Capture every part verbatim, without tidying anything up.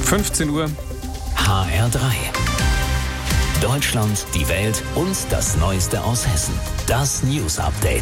fünfzehn Uhr. H R drei. Deutschland, die Welt und das Neueste aus Hessen. Das News Update.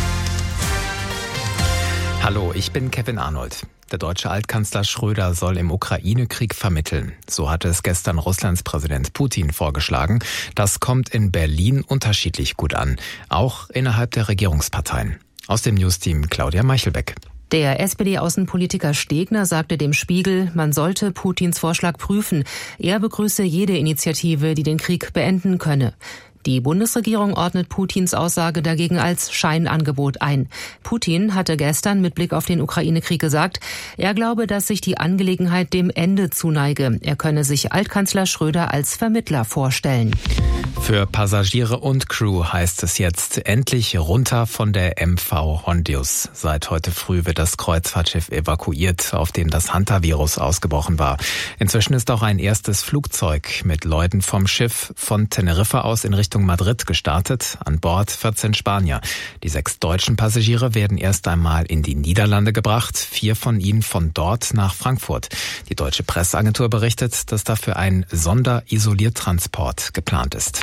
Hallo, ich bin Kevin Arnold. Der deutsche Altkanzler Schröder soll im Ukraine-Krieg vermitteln. So hatte es gestern Russlands Präsident Putin vorgeschlagen. Das kommt in Berlin unterschiedlich gut an, auch innerhalb der Regierungsparteien. Aus dem Newsteam Claudia Meichelbeck. Der S P D-Außenpolitiker Stegner sagte dem Spiegel, man sollte Putins Vorschlag prüfen. Er begrüße jede Initiative, die den Krieg beenden könne. Die Bundesregierung ordnet Putins Aussage dagegen als Scheinangebot ein. Putin hatte gestern mit Blick auf den Ukraine-Krieg gesagt, er glaube, dass sich die Angelegenheit dem Ende zuneige. Er könne sich Altkanzler Schröder als Vermittler vorstellen. Für Passagiere und Crew heißt es jetzt endlich runter von der M V Hondius. Seit heute früh wird das Kreuzfahrtschiff evakuiert, auf dem das Hantavirus ausgebrochen war. Inzwischen ist auch ein erstes Flugzeug mit Leuten vom Schiff von Teneriffa aus in Richtung Madrid gestartet. An Bord vierzehn Spanier. Die sechs deutschen Passagiere werden erst einmal in die Niederlande gebracht, vier von ihnen von dort nach Frankfurt. Die deutsche Presseagentur berichtet, dass dafür ein Sonderisoliertransport geplant ist.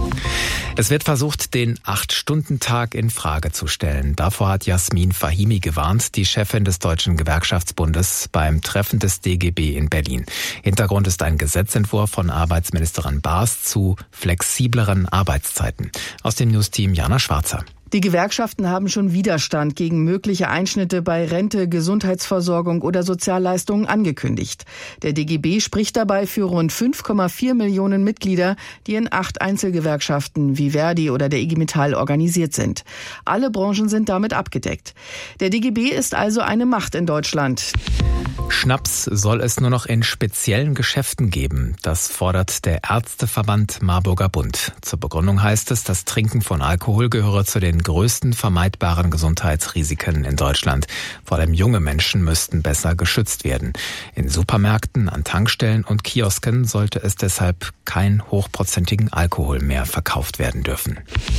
Es wird versucht, den acht-Stunden-Tag in Frage zu stellen. Davor hat Jasmin Fahimi gewarnt, die Chefin des Deutschen Gewerkschaftsbundes, beim Treffen des D G B in Berlin. Hintergrund ist ein Gesetzentwurf von Arbeitsministerin Baas zu flexibleren Arbeitszeiten. Aus dem Newsteam Jana Schwarzer. Die Gewerkschaften haben schon Widerstand gegen mögliche Einschnitte bei Rente, Gesundheitsversorgung oder Sozialleistungen angekündigt. Der D G B spricht dabei für rund fünf Komma vier Millionen Mitglieder, die in acht Einzelgewerkschaften wie Verdi oder der I G Metall organisiert sind. Alle Branchen sind damit abgedeckt. Der D G B ist also eine Macht in Deutschland. Schnaps soll es nur noch in speziellen Geschäften geben. Das fordert der Ärzteverband Marburger Bund. Zur Begründung heißt es, das Trinken von Alkohol gehöre zu den größten vermeidbaren Gesundheitsrisiken in Deutschland. Vor allem junge Menschen müssten besser geschützt werden. In Supermärkten, an Tankstellen und Kiosken sollte es deshalb kein hochprozentigen Alkohol mehr verkauft werden dürfen.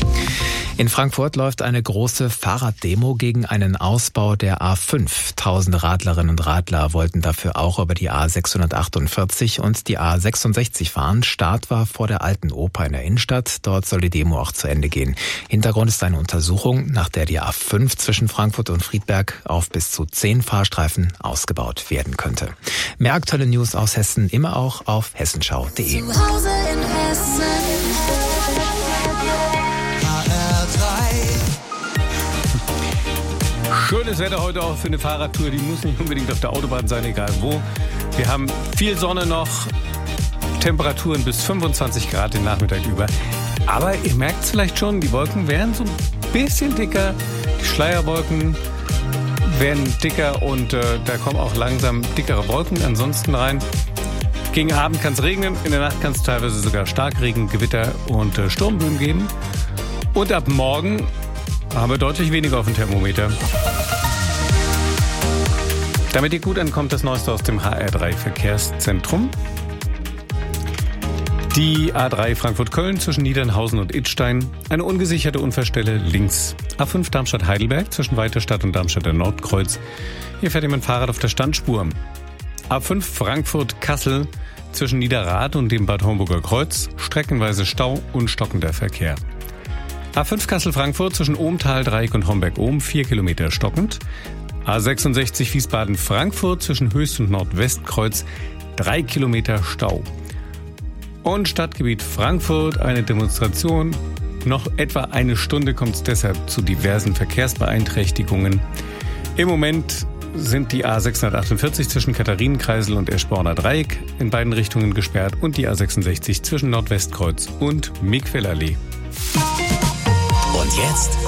In Frankfurt läuft eine große Fahrraddemo gegen einen Ausbau der A fünf. Tausende Radlerinnen und Radler wollten dafür auch über die A sechshundertachtundvierzig und die A sechsundsechzig fahren. Start war vor der Alten Oper in der Innenstadt. Dort soll die Demo auch zu Ende gehen. Hintergrund ist eine Untersuchung, nach der die A fünf zwischen Frankfurt und Friedberg auf bis zu zehn Fahrstreifen ausgebaut werden könnte. Mehr aktuelle News aus Hessen immer auch auf hessenschau punkt de. Zu Hause in Hessen. Schönes Wetter heute auch für eine Fahrradtour. Die muss nicht unbedingt auf der Autobahn sein, egal wo. Wir haben viel Sonne noch, Temperaturen bis fünfundzwanzig Grad den Nachmittag über. Aber ihr merkt es vielleicht schon, die Wolken werden so ein bisschen dicker. Die Schleierwolken werden dicker und äh, da kommen auch langsam dickere Wolken ansonsten rein. Gegen Abend kann es regnen, in der Nacht kann es teilweise sogar Starkregen, Gewitter und äh, Sturmböen geben. Und ab morgen haben wir deutlich weniger auf dem Thermometer. Damit ihr gut ankommt, das Neueste aus dem H R drei Verkehrszentrum. Die A drei Frankfurt-Köln zwischen Niedernhausen und Idstein. Eine ungesicherte Unfallstelle links. A fünf Darmstadt-Heidelberg zwischen Weiterstadt und Darmstadter Nordkreuz. Hier fährt jemand Fahrrad auf der Standspur. A fünf Frankfurt-Kassel zwischen Niederrad und dem Bad Homburger Kreuz. Streckenweise Stau und stockender Verkehr. A fünf Kassel-Frankfurt zwischen Ohmtal, Dreieck und Homberg-Ohm, vier Kilometer stockend. A sechsundsechzig Wiesbaden-Frankfurt zwischen Höchst- und Nordwestkreuz, drei Kilometer Stau. Und Stadtgebiet Frankfurt, eine Demonstration. Noch etwa eine Stunde kommt es deshalb zu diversen Verkehrsbeeinträchtigungen. Im Moment sind die A sechshundertachtundvierzig zwischen Katharinenkreisel und Eschborner Dreieck in beiden Richtungen gesperrt und die A sechsundsechzig zwischen Nordwestkreuz und Miquellallee. Und jetzt